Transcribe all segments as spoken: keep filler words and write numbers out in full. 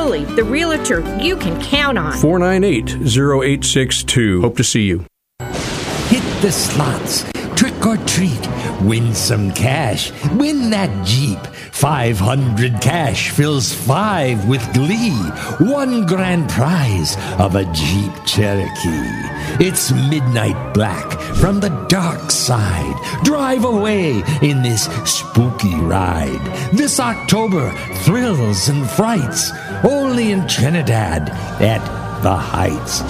Foley, the realtor you can count on. four nine eight, zero eight six two. Hope to see you. Hit the slots. Trick or treat. Win some cash. Win that Jeep. five hundred cash fills five with glee. One grand prize of a Jeep Cherokee. It's midnight black from the dark side. Drive away in this spooky ride. This October, thrills and frights. Only in Trinidad at the Heights.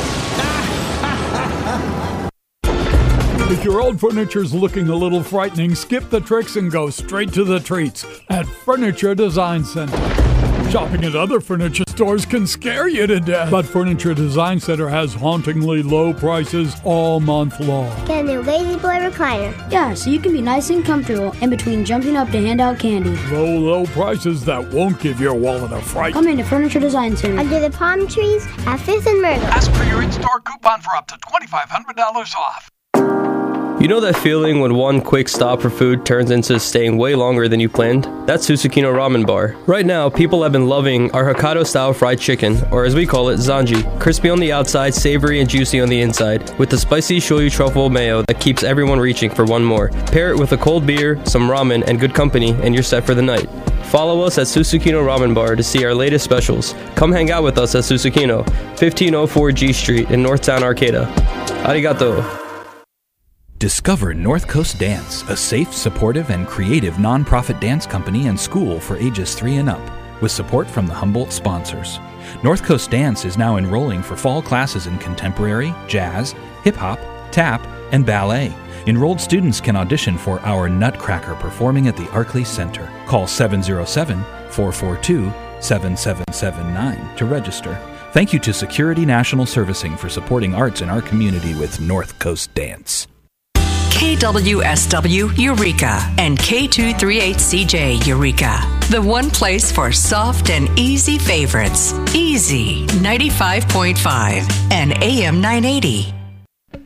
If your old furniture's looking a little frightening, skip the tricks and go straight to the treats at Furniture Design Center. Shopping at other furniture stores can scare you to death, but Furniture Design Center has hauntingly low prices all month long. Get a new Lazy Boy recliner. Yeah, so you can be nice and comfortable in between jumping up to hand out candy. Low, low prices that won't give your wallet a fright. Come into Furniture Design Center. Under the palm trees at Fifth and Myrtle. Ask for your in-store coupon for up to twenty-five hundred dollars off. You know that feeling when one quick stop for food turns into staying way longer than you planned? That's Susukino Ramen Bar. Right now, people have been loving our Hokkaido-style fried chicken, or as we call it, zanji. Crispy on the outside, savory and juicy on the inside, with the spicy shoyu truffle mayo that keeps everyone reaching for one more. Pair it with a cold beer, some ramen, and good company, and you're set for the night. Follow us at Susukino Ramen Bar to see our latest specials. Come hang out with us at Susukino, fifteen oh four G Street in Northtown Arcata. Arigato. Discover North Coast Dance, a safe, supportive, and creative nonprofit dance company and school for ages three and up, with support from the Humboldt sponsors. North Coast Dance is now enrolling for fall classes in contemporary, jazz, hip-hop, tap, and ballet. Enrolled students can audition for our Nutcracker performing at the Arkley Center. Call seven oh seven, four four two, seven seven seven nine to register. Thank you to Security National Servicing for supporting arts in our community with North Coast Dance. K W S W Eureka and K two thirty-eight C J Eureka. The one place for soft and easy favorites. Easy ninety-five point five and A M nine eighty.